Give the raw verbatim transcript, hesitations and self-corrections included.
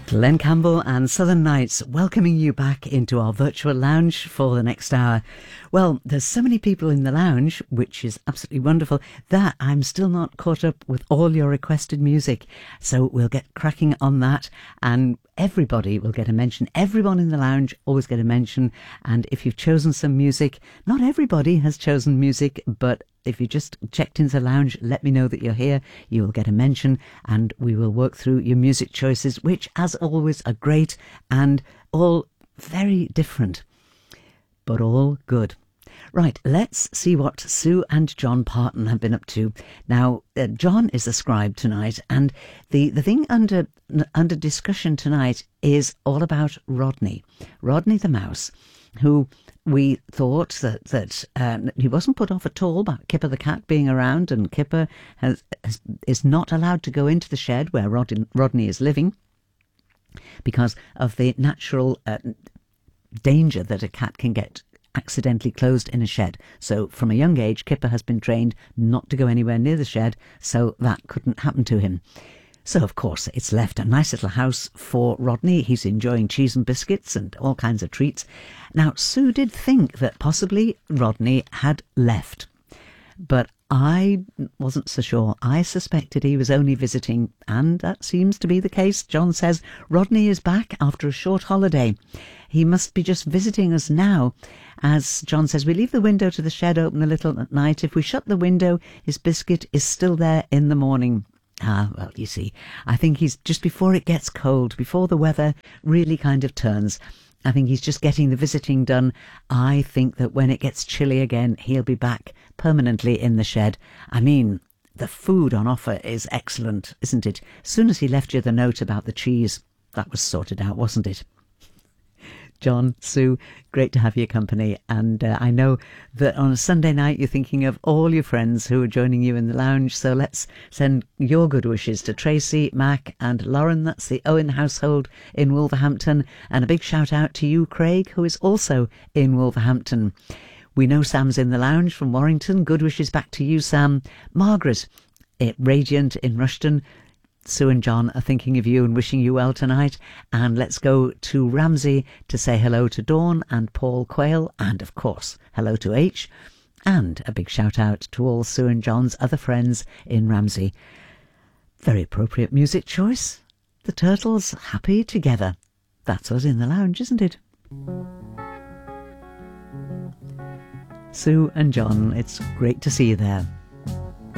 Glenn Campbell and Southern Nights welcoming you back into our virtual lounge for the next hour. Well, there's so many people in the lounge, which is absolutely wonderful, that I'm still not caught up with all your requested music. So we'll get cracking on that, and everybody will get a mention. Everyone in the lounge always get a mention. And if you've chosen some music, not everybody has chosen music, but if you just checked into the lounge, let me know that you're here. You will get a mention, and we will work through your music choices, which, as always, are great and all very different, but all good. Right, let's see what Sue and John Parton have been up to. Now, uh, John is the scribe tonight, and the, the thing under under discussion tonight is all about Rodney, Rodney the mouse, who we thought that that um, he wasn't put off at all about Kipper the cat being around, and Kipper has, has, is not allowed to go into the shed where Rod, Rodney is living because of the natural uh, danger that a cat can get accidentally closed in a shed. So from a young age, Kipper has been trained not to go anywhere near the shed, so that couldn't happen to him. So, of course, it's left a nice little house for Rodney. He's enjoying cheese and biscuits and all kinds of treats. Now, Sue did think that possibly Rodney had left, but I wasn't so sure. I suspected he was only visiting, and that seems to be the case. John says Rodney is back after a short holiday. He must be just visiting us now. As John says, we leave the window to the shed open a little at night. If we shut the window, his biscuit is still there in the morning. Ah, well, you see, I think he's just before it gets cold, before the weather really kind of turns. I think he's just getting the visiting done. I think that when it gets chilly again, he'll be back permanently in the shed. I mean, the food on offer is excellent, isn't it? As soon as he left you the note about the cheese, that was sorted out, wasn't it? John, Sue, great to have your company, and uh, I know that on a Sunday night you're thinking of all your friends who are joining you in the lounge, so let's send your good wishes to Tracy, Mac and Lauren. That's the Owen household in Wolverhampton, and a big shout out to you, Craig, who is also in Wolverhampton. We know Sam's in the lounge from Warrington. Good wishes back to you, Sam. Margaret, at Radiant in Rushton. Sue and John are thinking of you and wishing you well tonight. And let's go to Ramsey to say hello to Dawn and Paul Quayle, and of course hello to H, and a big shout out to all Sue and John's other friends in Ramsey. Very appropriate music choice. The Turtles, Happy Together. That's us in the lounge, isn't it? Sue and John, it's great to see you there.